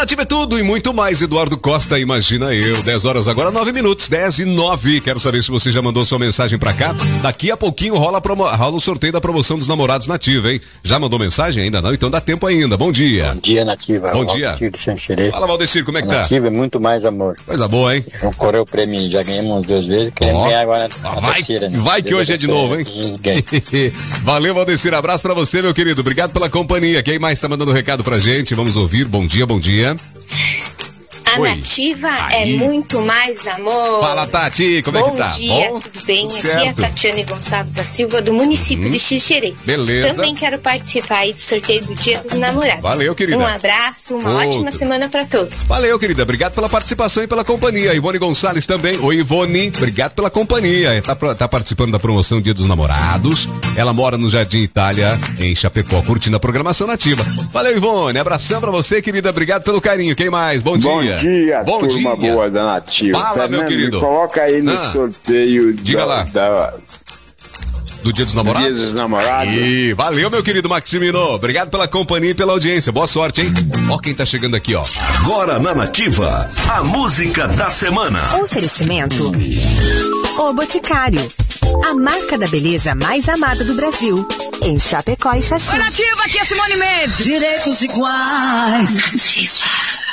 Nativa é tudo e muito mais. Eduardo Costa, imagina eu. 10 horas agora, 9 minutos. 10 e 9. Quero saber se você já mandou sua mensagem pra cá. Daqui a pouquinho rola o sorteio da promoção dos namorados Nativa, hein? Já mandou mensagem? Ainda não? Então dá tempo ainda. Bom dia. Bom dia, Nativa. Bom dia. Valdecir de Xanxerê. Fala, Valdecir, como é que tá? Nativa é muito mais amor. Coisa boa, hein? Concorreu o prêmio, já ganhamos umas 2 vezes. Queremos ganhar agora na terceira, né? Vai que hoje é de novo, hein? Valeu, Valdecir. Abraço pra você, meu querido. Obrigado pela companhia. Quem mais tá mandando recado pra gente? Vamos ouvir. Bom dia, bom dia. A Nativa é muito mais amor. Fala, Tati, como é que tá? Bom dia, tudo bem? Tudo Aqui é a certo. Tatiane Gonçalves da Silva, do município de Xixerê. Beleza. Também quero participar aí do sorteio do Dia dos Namorados. Valeu, querida. Um abraço, uma ótima semana pra todos. Valeu, querida. Obrigado pela participação e pela companhia. Ivone Gonçalves também. Oi, Ivone. Obrigado pela companhia. Tá participando da promoção Dia dos Namorados. Ela mora no Jardim Itália, em Chapecó, curtindo a programação Nativa. Valeu, Ivone. Abração pra você, querida. Obrigado pelo carinho. Quem mais? Bom dia. Bom dia, Bom turma dia. boa da Nativa. Fala, Fernando, meu querido. Me coloca aí no sorteio Diga lá. Do Dia dos Namorados? Dia dos Namorados. E valeu, meu querido Maximino. Obrigado pela companhia e pela audiência. Boa sorte, hein? Ó quem tá chegando aqui, ó. Agora na Nativa, a música da semana. Oferecimento O Boticário, a marca da beleza mais amada do Brasil, em Chapecó e Xaxim. Nativa, aqui é Simone Mendes. Direitos iguais. Nativa.